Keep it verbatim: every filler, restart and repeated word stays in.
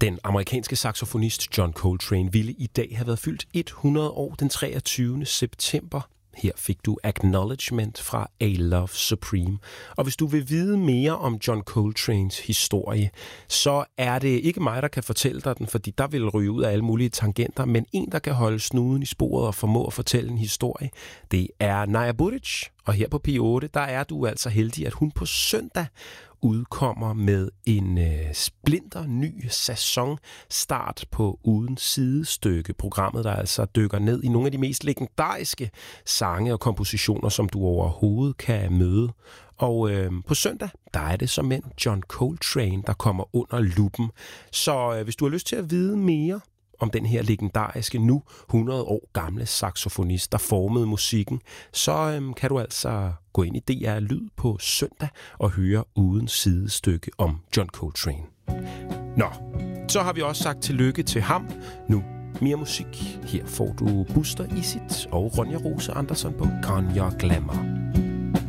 Den amerikanske saxofonist John Coltrane ville i dag have været fyldt hundrede år den treogtyvende september. Her fik du Acknowledgement fra A Love Supreme. Og hvis du vil vide mere om John Coltranes historie, så er det ikke mig, der kan fortælle dig den, fordi der vil ryge ud af alle mulige tangenter, men en, der kan holde snuden i sporet og formå at fortælle en historie, det er Naya Buric. Og her på P otte, der er du altså heldig, at hun på søndag udkommer med en øh, splinter ny sæsonstart på Uden Sidestykke. Programmet, der altså dykker ned i nogle af de mest legendariske sange og kompositioner, som du overhovedet kan møde. Og øh, på søndag, der er det som end John Coltrane, der kommer under luppen. Så øh, hvis du har lyst til at vide mere om den her legendariske, nu hundrede år gamle saxofonist, der formede musikken, så øhm, kan du altså gå ind i D R Lyd på søndag og høre Uden Sidestykke om John Coltrane. Nå, så har vi også sagt tillykke til ham. Nu mere musik. Her får du Buster Isit og Ronja Rose Andersson på Grania Glamour.